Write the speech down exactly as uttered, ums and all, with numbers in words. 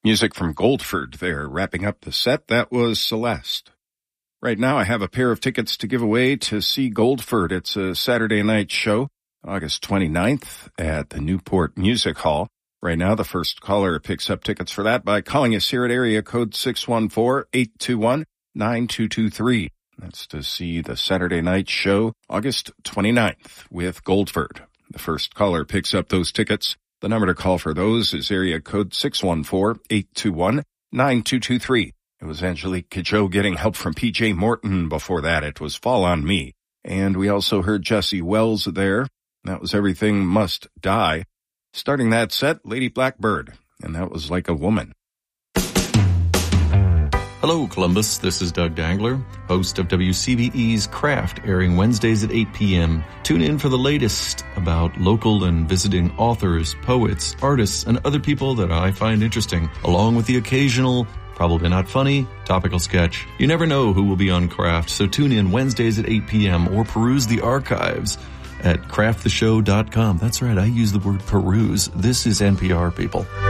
Music from Goldford there. Wrapping up the set, that was Celeste. Right now I have a pair of tickets to give away to see Goldford. It's a Saturday night show, August twenty-ninth at the Newport Music Hall. Right now the first caller picks up tickets for that by calling us here at area code six one four, eight two one, nine two two three. That's to see the Saturday night show, August twenty-ninth with Goldford. The first caller picks up those tickets. The number to call for those is area code six one four, eight two one, nine two two three. It was Angelique Kidjo getting help from P J Morton. Before that, it was Fall on Me. And we also heard Jesse Wells there. That was Everything Must Die. Starting that set, Lady Blackbird. And that was Like a Woman. Hello, Columbus. This is Doug Dangler, host of W C B E's Craft, airing Wednesdays at eight p.m. Tune in for the latest about local and visiting authors, poets, artists, and other people that I find interesting, along with the occasional, probably not funny, topical sketch. You never know who will be on Craft, so tune in Wednesdays at eight p.m. or peruse the archives at craft the show dot com. That's right, I use the word peruse. This is N P R, people.